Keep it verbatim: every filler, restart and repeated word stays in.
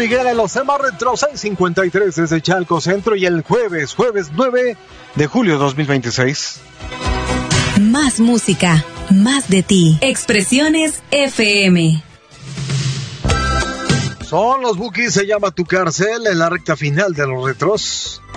Miguel en los temas retro, seis cincuenta y tres desde Chalco Centro, y el jueves, jueves nueve de julio de dos mil veintiséis. Más música, más de ti. Expresiones F M. Son los Bukis, se llama Tu Cárcel, en la recta final de los retros.